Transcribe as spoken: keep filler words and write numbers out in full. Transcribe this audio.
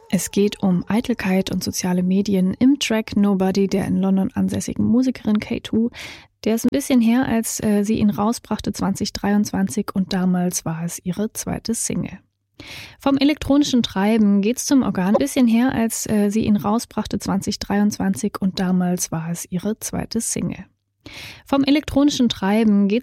Es geht um Eitelkeit und soziale Medien im Track Nobody der in London ansässigen Musikerin K zwei. Der ist ein bisschen her, als äh, sie ihn rausbrachte zwanzig dreiundzwanzig und damals war es ihre zweite Single. Vom elektronischen Treiben geht's zum Organ. Ein bisschen her, als äh, sie ihn rausbrachte zwanzig dreiundzwanzig und damals war es ihre zweite Single. Vom elektronischen Treiben geht's